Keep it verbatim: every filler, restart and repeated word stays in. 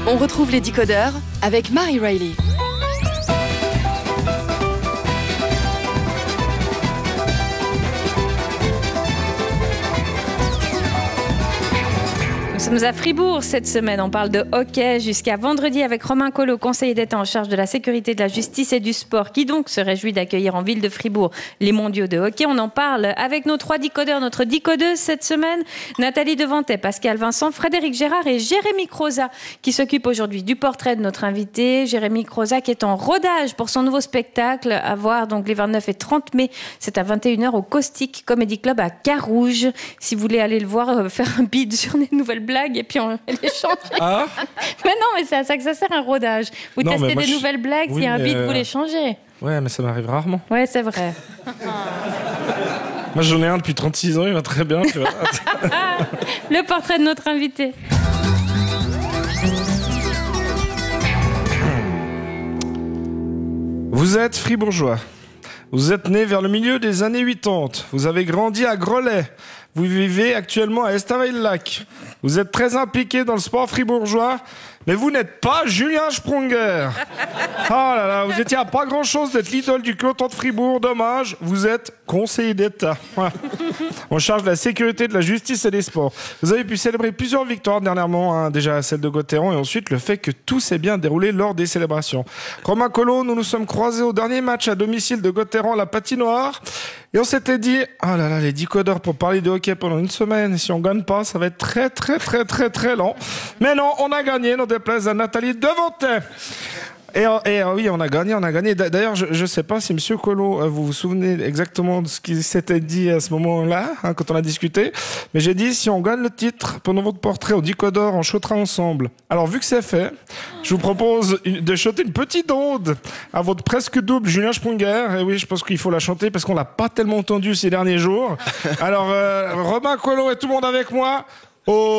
On retrouve les décodeurs avec Marie Riley. Nous sommes à Fribourg cette semaine. On parle de hockey jusqu'à vendredi avec Romain Collot, conseiller d'État en charge de la sécurité, de la justice et du sport, qui donc se réjouit d'accueillir en ville de Fribourg les mondiaux de hockey. On en parle avec nos trois décodeurs, notre décodeuse cette semaine, Nathalie Devantet, Pascal Vincent, Frédéric Gérard et Jérémy Croza, qui s'occupe aujourd'hui du portrait de notre invité. Jérémy Croza qui est en rodage pour son nouveau spectacle à voir donc les vingt-neuf et trente mai. C'est à vingt et une heures au Caustic Comedy Club à Carouge. Si vous voulez aller le voir, euh, faire un bid sur les nouvelles blagues et puis on les change. Ah mais non, mais c'est à ça que ça sert un rodage. Vous non, testez des je... nouvelles blagues, oui, s'il y a un beat, euh... vous les changez. Ouais, mais ça m'arrive rarement. Ouais, c'est vrai. Moi, j'en ai un depuis trente-six ans, il va très bien, tu vois. Le portrait de notre invité. Vous êtes fribourgeois. Vous êtes né vers le milieu des années quatre-vingt-dix. Vous avez grandi à Grelais. Vous vivez actuellement à Estavayer-le-Lac. Vous êtes très impliqué dans le sport fribourgeois, mais vous n'êtes pas Julien Sprunger. Oh là là, vous étiez à pas grand-chose d'être l'idole du canton de Fribourg. Dommage, vous êtes conseiller d'État. Voilà. En charge de la sécurité, de la justice et des sports. Vous avez pu célébrer plusieurs victoires dernièrement, hein, déjà celle de Gauthieron et ensuite le fait que tout s'est bien déroulé lors des célébrations. Romain Collot, nous nous sommes croisés au dernier match à domicile de Gauthieron à la patinoire. Et on s'était dit, ah là là, les décodeurs pour parler de hockey pendant une semaine. Et si on gagne pas, ça va être très, très, très, très, très lent. Mais non, on a gagné, nos déplaise à Nathalie Devantet. Et, et oui, on a gagné, on a gagné. D'ailleurs, je ne sais pas si Monsieur Collot, vous vous souvenez exactement de ce qui s'était dit à ce moment-là, hein, quand on a discuté. Mais j'ai dit, si on gagne le titre pendant votre portrait au décodeur, on chantera ensemble. Alors, vu que c'est fait, je vous propose de chanter une petite ode à votre presque double Julien Sprunger. Et oui, je pense qu'il faut la chanter parce qu'on l'a pas tellement entendu ces derniers jours. Alors, euh, Romain Collot et tout le monde avec moi. Oh